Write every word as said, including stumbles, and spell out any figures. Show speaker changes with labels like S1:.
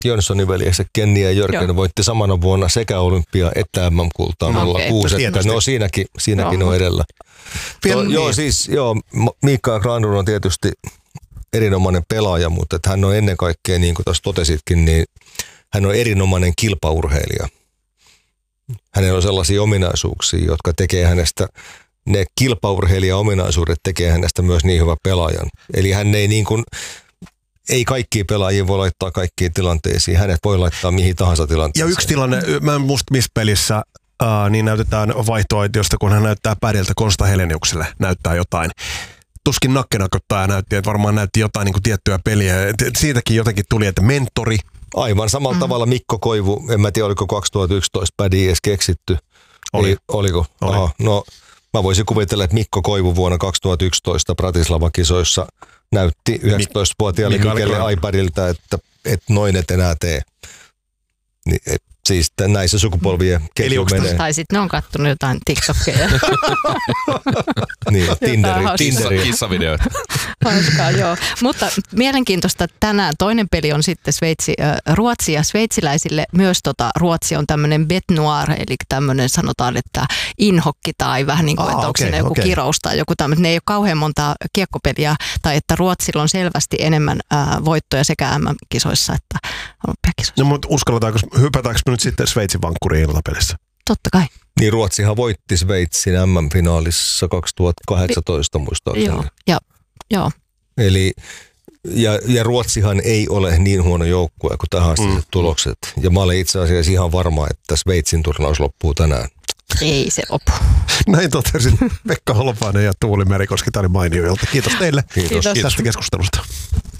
S1: Jönssonin veljekset Kenni ja Jörgen
S2: Joo.
S1: voitti samana vuonna sekä olympia että M M-kultaa nolla kuusi. Okay. No siinäkin, siinäkin on edellä. To,
S3: niin.
S1: Joo, siis joo, Mikael Granlund on tietysti erinomainen pelaaja, mutta että hän on ennen kaikkea, niin kuin tuossa totesitkin, niin hän on erinomainen kilpaurheilija. Hänellä on sellaisia ominaisuuksia, jotka tekee hänestä, ne kilpaurheilija-ominaisuudet tekee hänestä myös niin hyvä pelaajan. Eli hän ei niin kuin, ei kaikkia pelaajia voi laittaa kaikkiin tilanteisiin. Hänet voi laittaa mihin tahansa tilanteeseen.
S3: Ja yksi tilanne, mä en muista missä pelissä, uh, niin näytetään vaihtoaitiosta, kun hän näyttää päriltä Konsta Heleniukselle, näyttää jotain. Tuskin nakkenakottaja näytti, että varmaan näytti jotain niin kuin tiettyä peliä. Siitäkin jotenkin tuli, että mentori.
S1: Aivan samalla mm. tavalla Mikko Koivu, en mä tiedä oliko kaksituhattayksitoista pädi edes keksitty.
S3: Oli.
S1: Ei, oliko?
S3: Oli.
S1: Aha, no mä voisin kuvitella, että Mikko Koivu vuonna kaksituhattayksitoista Bratislava-kisoissa näytti yhdeksäntoistavuotiaalle Mikelle Aiparilta, että, että noin et enää tee. Niin, et, siis näissä sukupolvien ketju menee.
S2: Tai sitten ne on kattonut jotain TikTokia.
S1: niin, Tinderi. Tinderi.
S4: Kissavideoita.
S2: Hauskaa, joo. Mutta mielenkiintoista tänään. Toinen peli on sitten Sveitsi, äh, Ruotsi ja sveitsiläisille myös tota, Ruotsi on tämmöinen bête noire, eli tämmöinen sanotaan, että inhokki tai vähän niin kuin,
S3: Aa,
S2: että onko
S3: okay,
S2: siinä joku
S3: okay.
S2: kirous tai joku tämmöinen. Ne ei ole kauhean monta kiekkopeliä, tai että Ruotsilla on selvästi enemmän äh, voittoja sekä M M-kisoissa että olympiakisoissa.
S3: No mutta uskalletaanko, hypätäänkö me nyt sitten Sveitsin vankkuriin iltapelissä?
S2: Totta kai.
S1: Niin Ruotsihan voitti Sveitsin M M-finaalissa kaksituhattakahdeksantoista muistaakseni.
S2: Joo, ja, joo.
S1: Eli, ja, ja Ruotsihan ei ole niin huono joukkue kuin tähän asti mm. tulokset. Ja mä olen itse asiassa ihan varma, että Sveitsin turnaus loppuu tänään.
S2: Ei se lopu.
S3: Näin totesin Pekka Holopainen ja Tuuli Merikoski. Tämä oli mainio ilta. Kiitos teille
S2: Kiitos.
S3: tästä keskustelusta.